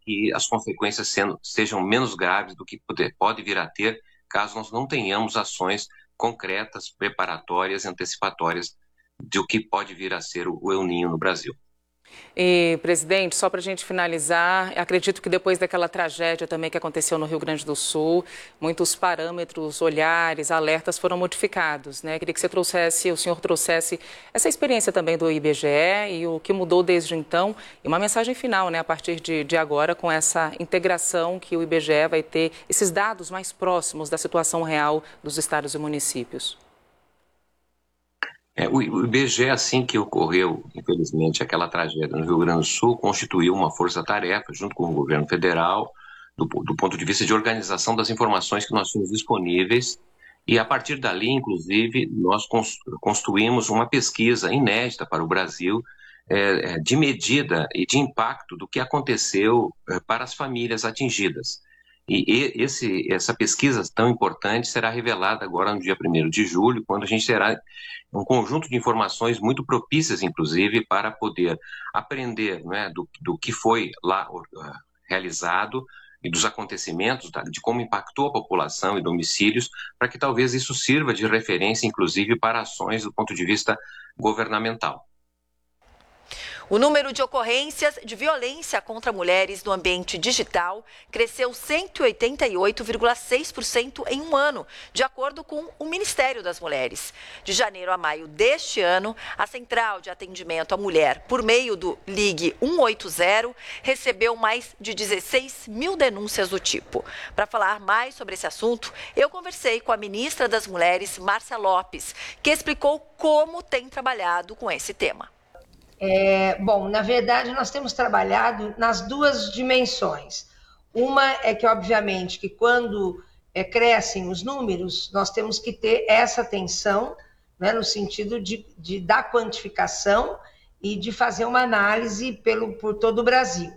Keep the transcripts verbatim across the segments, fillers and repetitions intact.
que as consequências sendo, sejam menos graves do que poder, pode vir a ter caso nós não tenhamos ações concretas, preparatórias, antecipatórias do que pode vir a ser o El Niño no Brasil. E, presidente, só para a gente finalizar, acredito que depois daquela tragédia também que aconteceu no Rio Grande do Sul, muitos parâmetros, olhares, alertas foram modificados, né? Queria que você trouxesse, o senhor trouxesse essa experiência também do I B G E e o que mudou desde então, e uma mensagem final, né, a partir de, de agora, com essa integração que o I B G E vai ter, esses dados mais próximos da situação real dos estados e municípios. É, o I B G E, assim que ocorreu, infelizmente, aquela tragédia no Rio Grande do Sul, constituiu uma força-tarefa, junto com o governo federal, do, do ponto de vista de organização das informações que nós tínhamos disponíveis, e a partir dali, inclusive, nós construímos uma pesquisa inédita para o Brasil, é, de medida e de impacto do que aconteceu é, para as famílias atingidas. E esse, essa pesquisa tão importante será revelada agora no dia primeiro de julho, quando a gente terá um conjunto de informações muito propícias, inclusive, para poder aprender, né, do, do que foi lá uh, realizado e dos acontecimentos, tá, de como impactou a população e domicílios, para que talvez isso sirva de referência, inclusive, para ações do ponto de vista governamental. O número de ocorrências de violência contra mulheres no ambiente digital cresceu cento e oitenta e oito vírgula seis por cento em um ano, de acordo com o Ministério das Mulheres. De janeiro a maio deste ano, a Central de Atendimento à Mulher, por meio do Ligue cento e oitenta, recebeu mais de dezesseis mil denúncias do tipo. Para falar mais sobre esse assunto, eu conversei com a ministra das Mulheres, Márcia Lopes, que explicou como tem trabalhado com esse tema. É, bom, na verdade, nós temos trabalhado nas duas dimensões. Uma é que, obviamente, que quando é, crescem os números, nós temos que ter essa atenção, né, no sentido de, de dar quantificação e de fazer uma análise pelo, por todo o Brasil.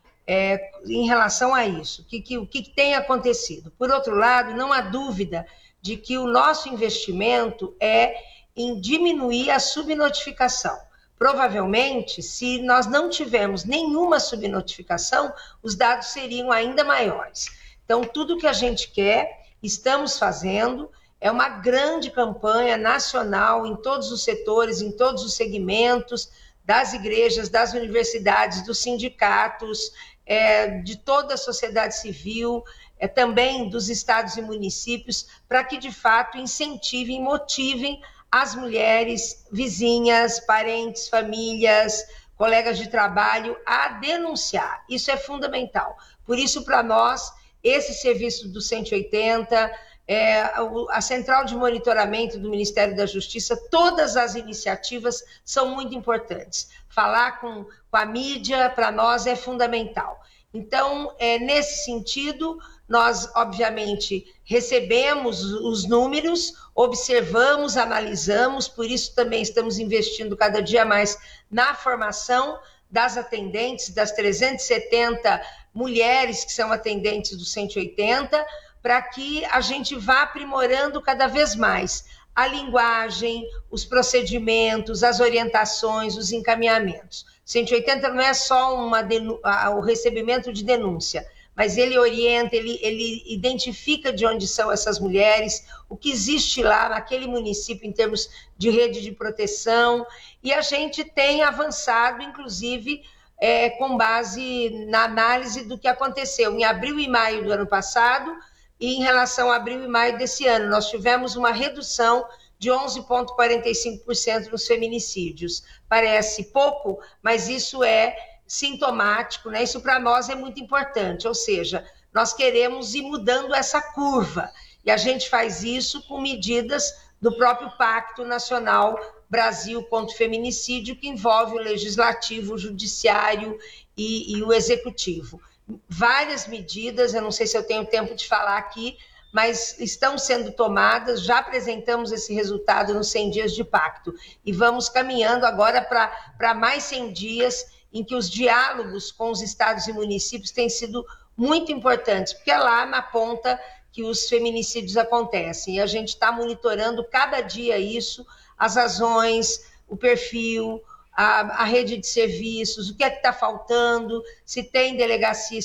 É, em relação a isso, o que, que, o que tem acontecido? Por outro lado, não há dúvida de que o nosso investimento é em diminuir a subnotificação. Provavelmente, se nós não tivermos nenhuma subnotificação, os dados seriam ainda maiores. Então, tudo que a gente quer, estamos fazendo, é uma grande campanha nacional em todos os setores, em todos os segmentos, das igrejas, das universidades, dos sindicatos, é, de toda a sociedade civil, é, também dos estados e municípios, para que, de fato, incentivem, motivem as mulheres, vizinhas, parentes, famílias, colegas de trabalho a denunciar. Isso é fundamental. Por isso, para nós, esse serviço do cento e oitenta, é, a Central de Monitoramento do Ministério da Justiça, todas as iniciativas são muito importantes. Falar com, com a mídia, para nós, é fundamental. Então, é, nesse sentido, nós, obviamente, recebemos os números, observamos, analisamos, por isso também estamos investindo cada dia mais na formação das atendentes, das trezentas e setenta mulheres que são atendentes do cento e oitenta, para que a gente vá aprimorando cada vez mais a linguagem, os procedimentos, as orientações, os encaminhamentos. cento e oitenta não é só uma denú- o recebimento de denúncia, mas ele orienta, ele, ele identifica de onde são essas mulheres, o que existe lá naquele município em termos de rede de proteção, e a gente tem avançado, inclusive, é, com base na análise do que aconteceu em abril e maio do ano passado, e em relação a abril e maio desse ano, nós tivemos uma redução de onze vírgula quarenta e cinco por cento nos feminicídios. Parece pouco, mas isso é sintomático, né? Isso para nós é muito importante, ou seja, nós queremos ir mudando essa curva, e a gente faz isso com medidas do próprio Pacto Nacional Brasil contra o Feminicídio, que envolve o Legislativo, o Judiciário e, e o Executivo. Várias medidas, eu não sei se eu tenho tempo de falar aqui, mas estão sendo tomadas, já apresentamos esse resultado nos cem dias de pacto, e vamos caminhando agora para mais cem dias, em que os diálogos com os estados e municípios têm sido muito importantes, porque é lá na ponta que os feminicídios acontecem, e a gente está monitorando cada dia isso, as ações, o perfil, a, a rede de serviços, o que é que está faltando, se tem delegacia